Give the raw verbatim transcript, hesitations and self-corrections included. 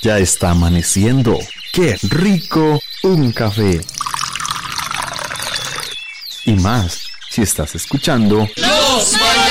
Ya está amaneciendo. ¡Qué rico un café! Y más, si estás escuchando Los